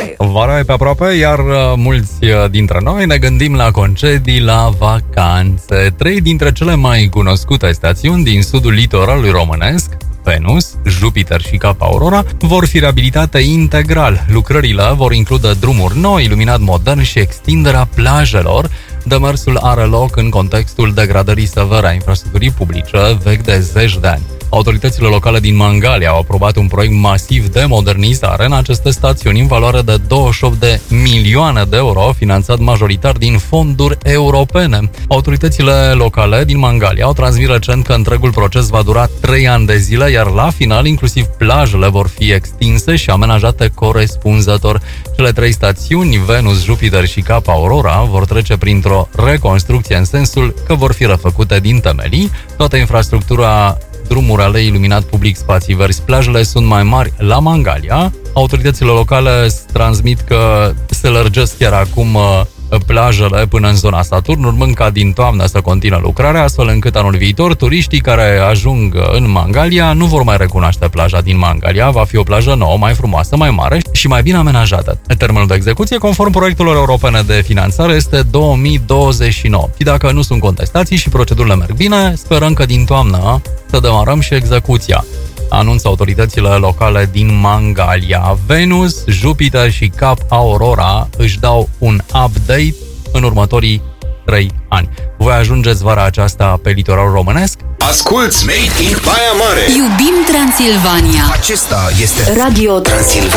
aproape. Vara e pe aproape, iar mulți dintre noi ne gândim la concedii, la vacanțe. 3 dintre cele mai cunoscute stațiuni din sudul litoralului românesc, Venus, Jupiter și Cap Aurora, vor fi reabilitate integral. Lucrările vor include drumuri noi, iluminat modern și extinderea plajelor. Demersul are loc în contextul degradării severe a infrastructurii publice vechi de zeci de ani. Autoritățile locale din Mangalia au aprobat un proiect masiv de modernizare în aceste stațiuni în valoare de 28 de milioane de euro, finanțat majoritar din fonduri europene. Autoritățile locale din Mangalia au transmis recent că întregul proces va dura 3 ani de zile, iar la final inclusiv plajele vor fi extinse și amenajate corespunzător. Cele 3 stațiuni, Venus, Jupiter și Cap Aurora, vor trece printr-o reconstrucție în sensul că vor fi refăcute din temelii. Toată infrastructura, drumuri, alei, iluminat public, spații verzi, plajele sunt mai mari la Mangalia. Autoritățile locale transmit că se lărgesc chiar acum plajele până în zona Saturn, urmând ca din toamnă să continue lucrarea, astfel încât anul viitor turiștii care ajung în Mangalia nu vor mai recunoaște plaja din Mangalia. Va fi o plajă nouă, mai frumoasă, mai mare și mai bine amenajată. Termenul de execuție, conform proiectelor europene de finanțare, este 2029. Și dacă nu sunt contestații și procedurile merg bine, sperăm că din toamnă să demarăm și execuția, anunță autoritățile locale din Mangalia. Venus, Jupiter și Cap Aurora își dau un update în următorii 3 ani. Voi ajungeți vara aceasta pe litoralul românesc? Asculți Made in Baia Mare. Iubim Transilvania. Acesta este Radio Transilvania.